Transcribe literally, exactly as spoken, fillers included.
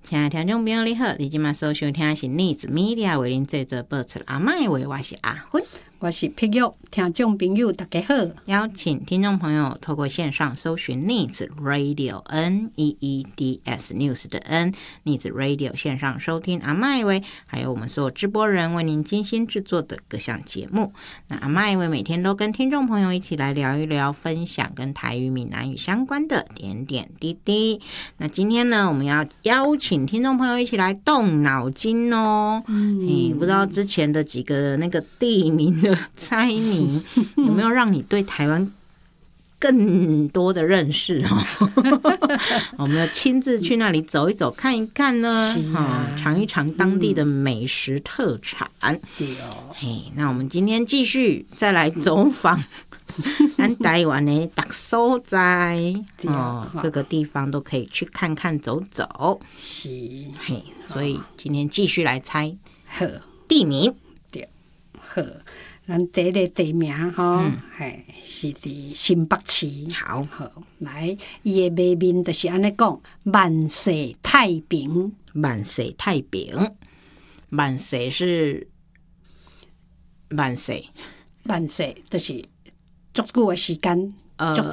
亲爱的听众朋友你好，你今晚所收听的是逆子 media 为您制作播出阿麦话，我是阿芬， 我是碧玉，听众朋友大家好。 邀请听众朋友透过线上搜寻逆子 Radio N E E D S News 的 N 逆子 Radio 线上收听阿麦为，还有我们所有直播人为您精心制作的各项节目。那阿麦为每天都跟听众朋友一起来聊一聊，分享跟台语闽南语相关的点点滴滴。那今天呢，我们要邀请听众朋友一起来动脑筋哦。嗯，欸、不知道之前的几个那个地名的猜谜有没有让你对台湾更多的认識哦？我们要亲自去那里走一走看一看呢，啊哦、尝一尝当地的美食特产。 对哦， 嘿，那我们今天继续再来走访咱台湾的各所在哦，各个地方都可以去看看走走。 是， 嘿，所以今天继续来猜好地名。 对，好。咱第一个地名吼，嘿、嗯，是伫新北市。 好， 好，来，伊的卖面就是安尼讲，万世太平。 万世太平，万世是万世， 万世就是足久的时间。呃